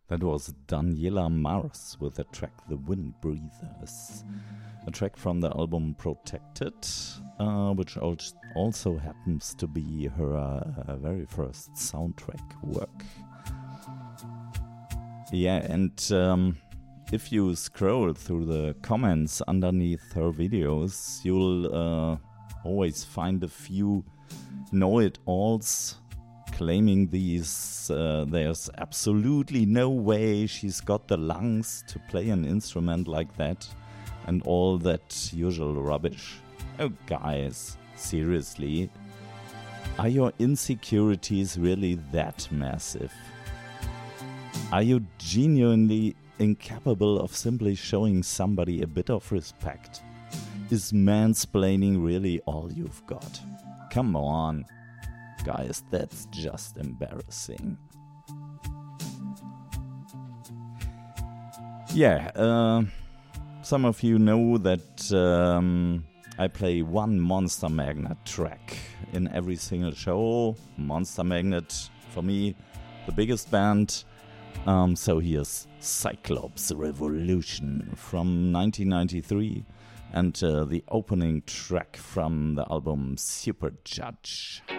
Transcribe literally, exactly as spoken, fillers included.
That was Daniela Mars with the track The Wind Breathers, a track from the album Protected, uh, which al- also happens to be her uh, very first soundtrack work. Yeah, and um, if you scroll through the comments underneath her videos, you'll uh, always find a few know-it-alls claiming these, uh, there's absolutely no way she's got the lungs to play an instrument like that, and all that usual rubbish. Oh guys, seriously? Are your insecurities really that massive? Are you genuinely incapable of simply showing somebody a bit of respect? Is mansplaining really all you've got? Come on. Guys, that's just embarrassing. Yeah, uh, some of you know that um, I play one Monster Magnet track in every single show. Monster Magnet, for me, the biggest band. Um, so here's Cyclops Revolution from nineteen ninety-three and uh, the opening track from the album Super Judge.